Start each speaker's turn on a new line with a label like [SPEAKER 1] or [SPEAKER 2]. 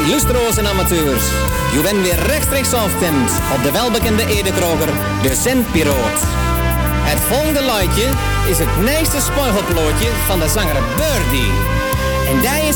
[SPEAKER 1] illustroze amateurs. Je bent weer rechtstreeks afgestemd op de welbekende Edekroger, de Zendpiroot. Het volgende liedje is het nieuwste spuigelplootje van de zanger Birdie. En die is